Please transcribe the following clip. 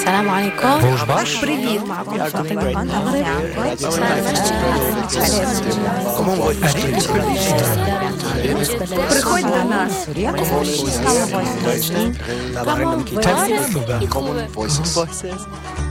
السلام عليكم. Vosbash? Привіт, Фатима. Приходь до нас. Common Voices.